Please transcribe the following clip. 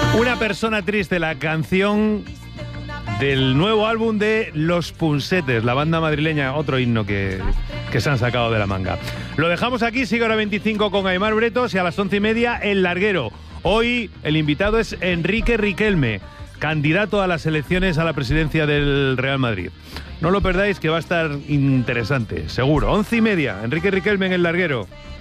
Una persona triste, la canción del nuevo álbum de Los Punsetes, la banda madrileña, otro himno que se han sacado de la manga. Lo dejamos aquí, sigue ahora 25 con Aimar Bretos y a las 11:30 El Larguero. Hoy el invitado es Enrique Riquelme, candidato a las elecciones a la presidencia del Real Madrid. No lo perdáis, que va a estar interesante, seguro. 11:30, Enrique Riquelme en El Larguero.